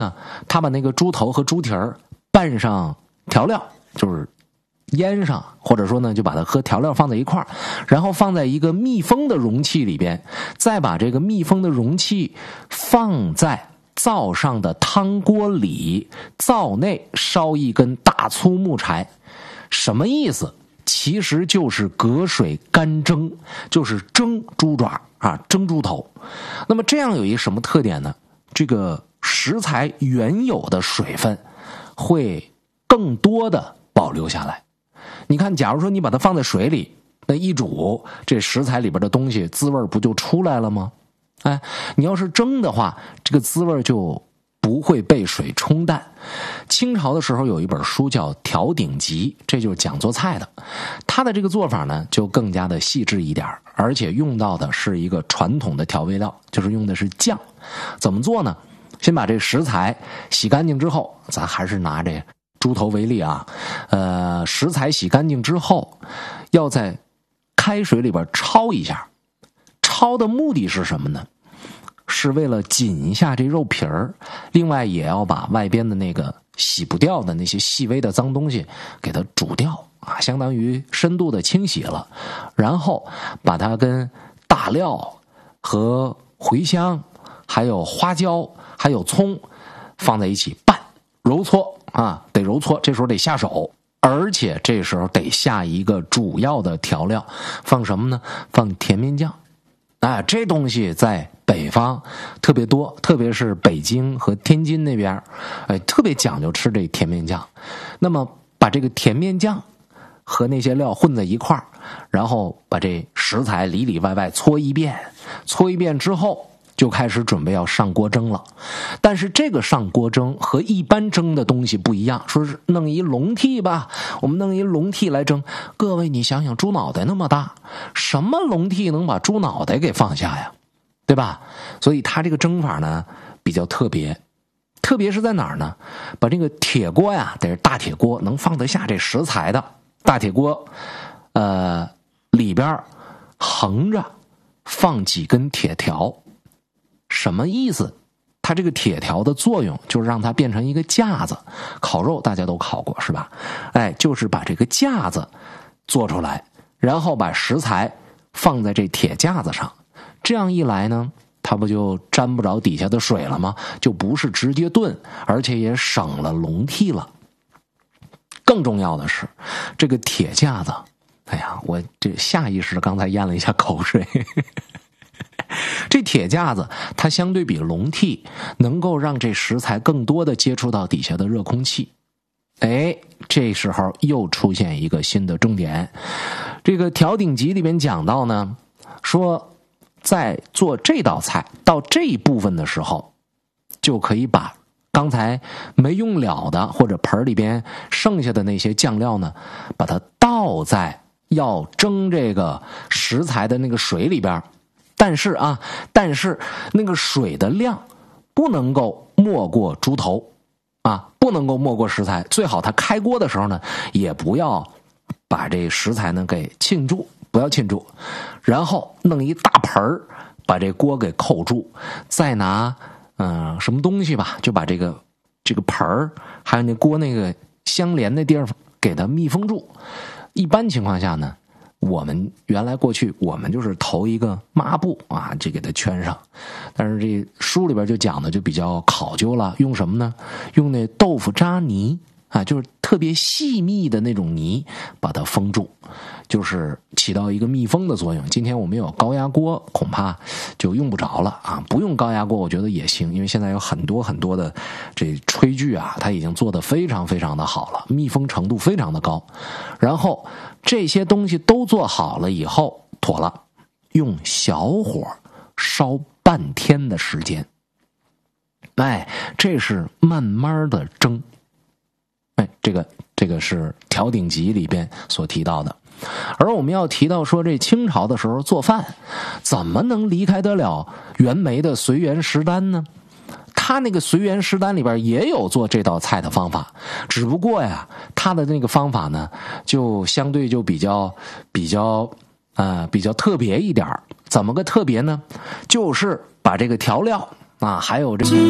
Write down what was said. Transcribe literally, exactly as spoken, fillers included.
啊，他把那个猪头和猪蹄儿拌上调料，就是腌上，或者说呢，就把它和调料放在一块儿，然后放在一个密封的容器里边，再把这个密封的容器放在灶上的汤锅里，灶内烧一根大粗木柴。什么意思？其实就是隔水干蒸，就是蒸猪爪啊，蒸猪头。那么这样有一什么特点呢？这个食材原有的水分会更多的保留下来。你看，假如说你把它放在水里，那一煮，这食材里边的东西滋味不就出来了吗？哎，你要是蒸的话，这个滋味就不会被水冲淡。清朝的时候有一本书叫《调鼎集》，这就是讲做菜的。它的这个做法呢，就更加的细致一点，而且用到的是一个传统的调味料，就是用的是酱。怎么做呢？先把这食材洗干净之后，咱还是拿这猪头为例啊，呃，食材洗干净之后，要在开水里边焯一下。焯的目的是什么呢？是为了紧一下这肉皮儿，另外也要把外边的那个洗不掉的那些细微的脏东西给它煮掉啊，相当于深度的清洗了。然后把它跟大料和茴香还有花椒还有葱放在一起拌揉搓啊，得揉搓，这时候得下手，而且这时候得下一个主要的调料，放什么呢？放甜面酱。啊，这东西在北方特别多，特别是北京和天津那边，哎，特别讲究吃这甜面酱。那么把这个甜面酱和那些料混在一块儿，然后把这食材里里外外搓一遍，搓一遍之后就开始准备要上锅蒸了。但是这个上锅蒸和一般蒸的东西不一样，说是弄一笼屉吧，我们弄一笼屉来蒸。各位你想想，猪脑袋那么大，什么笼屉能把猪脑袋给放下呀？对吧？所以它这个蒸法呢比较特别，特别是在哪儿呢？把这个铁锅呀，得是大铁锅，能放得下这食材的大铁锅，呃，里边横着放几根铁条。什么意思？它这个铁条的作用就是让它变成一个架子。烤肉大家都烤过是吧？哎，就是把这个架子做出来，然后把食材放在这铁架子上。这样一来呢，它不就沾不着底下的水了吗？就不是直接炖，而且也省了笼屉了。更重要的是，这个铁架子，哎呀，我这下意识刚才咽了一下口水。这铁架子它相对比笼屉能够让这食材更多的接触到底下的热空气。哎，这时候又出现一个新的重点。这个调鼎集里面讲到呢，说在做这道菜到这一部分的时候，就可以把刚才没用了的或者盆里边剩下的那些酱料呢，把它倒在要蒸这个食材的那个水里边。但是啊，但是那个水的量不能够没过猪头啊，不能够没过食材。最好它开锅的时候呢，也不要把这食材呢给浸住，不要浸住。然后弄一大盆儿，把这锅给扣住，再拿嗯、呃、什么东西吧，就把这个这个盆儿还有那锅那个相连的地方给它密封住。一般情况下呢，我们原来过去我们就是投一个抹布啊，就给它圈上。但是这书里边就讲的就比较考究了，用什么呢？用那豆腐渣泥啊，就是特别细密的那种泥，把它封住，就是起到一个密封的作用。今天我们有高压锅，恐怕就用不着了啊。不用高压锅，我觉得也行，因为现在有很多很多的这炊具啊，它已经做得非常非常的好了，密封程度非常的高。然后这些东西都做好了以后，妥了，用小火烧半天的时间。哎，这是慢慢的蒸。哎，这个这个是调鼎集里边所提到的。而我们要提到说，这清朝的时候做饭怎么能离开得了袁枚的随园食单呢？他那个随园食单里边也有做这道菜的方法，只不过呀，他的那个方法呢，就相对就比较比较呃比较特别一点。怎么个特别呢？就是把这个调料啊，还有这个